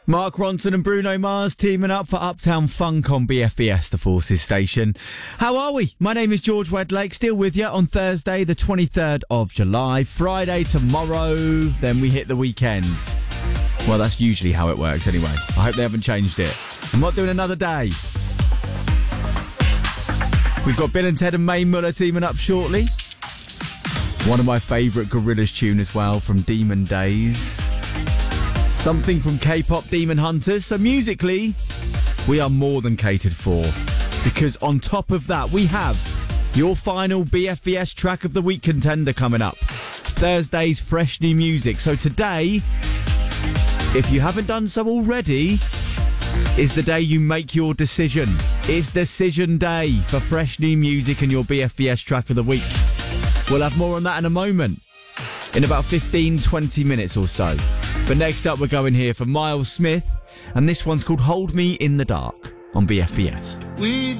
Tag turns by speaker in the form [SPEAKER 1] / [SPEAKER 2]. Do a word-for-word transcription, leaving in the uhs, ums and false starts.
[SPEAKER 1] Mark Ronson and Bruno Mars teaming up for Uptown Funk on B F B S, the Forces station. How are we? My name is George Wedlake, still with you on Thursday, the twenty-third of July. Friday tomorrow, then we hit the weekend. Well, that's usually how it works anyway. I hope they haven't changed it. I'm not doing another day. We've got Bill and Ted and Mae Muller teaming up shortly. One of my favourite Gorillaz tune as well from Demon Days. Something from K-pop Demon Hunters. So musically, we are more than catered for. Because on top of that, we have your final B F B S Track of the Week contender coming up. Thursday's fresh new music. So today, if you haven't done so already, is the day you make your decision. It's decision day for fresh new music and your B F B S Track of the Week. We'll have more on that in a moment. In about fifteen, twenty minutes or so. But next up, we're going here for Miles Smith, and this one's called Hold Me in the Dark on B F B S.
[SPEAKER 2] We